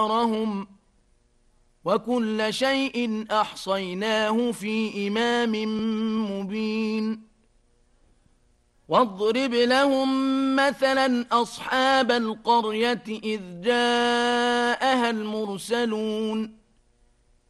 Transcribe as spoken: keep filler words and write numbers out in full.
أعمارهم وكل شيء أحصيناه في إمام مبين واضرب لهم مثلا أصحاب القرية إذ جاءها المرسلون